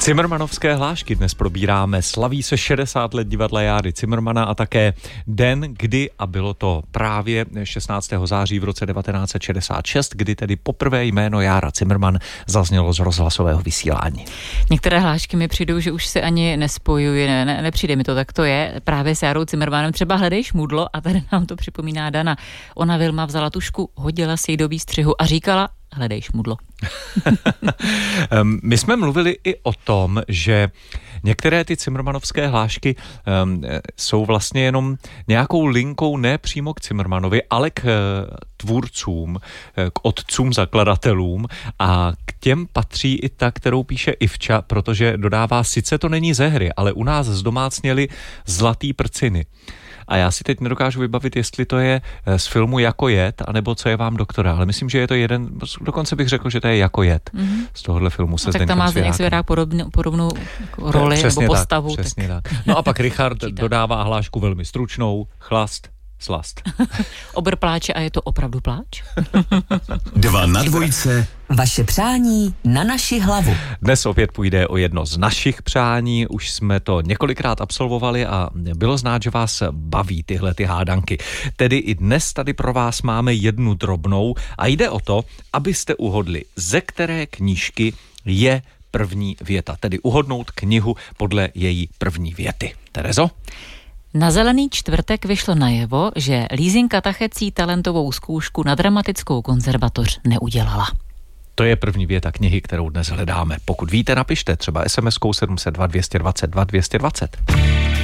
Cimrmanovské hlášky dnes probíráme. Slaví se 60 let divadla Járy Cimrmana a také den, kdy, a bylo to právě 16. září v roce 1966, kdy tedy poprvé jméno Jára Cimrman zaznělo z rozhlasového vysílání. Některé hlášky mi přijdou, že už se ani nespojují, nepřijde mi to, tak to je. Právě s Járou Cimrmanem třeba Hledej šmudlo a tady nám to připomíná Dana. Ona Vilma vzala tušku, hodila si ji do výstřihu a říkala: hledej šmudlo. My jsme mluvili i o tom, že některé ty cimrmanovské hlášky jsou vlastně jenom nějakou linkou ne přímo k Cimrmanovi, ale k tvůrcům, k otcům zakladatelům, a k těm patří i ta, kterou píše Ivča, protože dodává: sice to není ze hry, ale u nás zdomácněli Zlatý prciny. A já si teď nedokážu vybavit, jestli to je z filmu Jako jed, anebo Co je vám doktora, ale myslím, že je to jeden, dokonce bych řekl, že to je Jako jed. Z tohohle filmu se tak tam má Zdeněk Svěrák podobnou roli přesně nebo postavu. Tak, přesně tak. No a pak Richard dodává hlášku velmi stručnou: chlast, slast. Obr pláče a je to opravdu pláč? 2 na 2. Vaše přání na naši hlavu. Dnes opět půjde o jedno z našich přání, už jsme to několikrát absolvovali a bylo znát, že vás baví tyhle ty hádanky. Tedy i dnes tady pro vás máme jednu drobnou a jde o to, abyste uhodli, ze které knížky je první věta, tedy uhodnout knihu podle její první věty. Terezo? Na Zelený čtvrtek vyšlo najevo, že Lízinka Tachecí talentovou zkoušku na dramatickou konzervatoř neudělala. To je první věta knihy, kterou dnes hledáme. Pokud víte, napište třeba SMS-kou 702 222 220.